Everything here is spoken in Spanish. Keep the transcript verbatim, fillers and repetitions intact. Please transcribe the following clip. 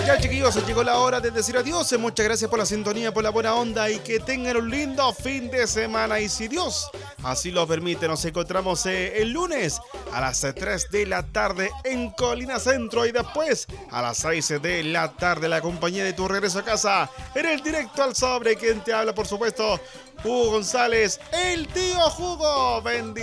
Ya, chiquillos, llegó la hora de decir adiós. Muchas gracias por la sintonía, por la buena onda y que tengan un lindo fin de semana. Y si Dios así lo permite, nos encontramos eh, el lunes a las eh, tres de la tarde en Colina Centro y después a las seis de la tarde la compañía de tu regreso a casa en el directo al sobre. Quien te habla, por supuesto, Hugo González, el tío Hugo. Bendiciones.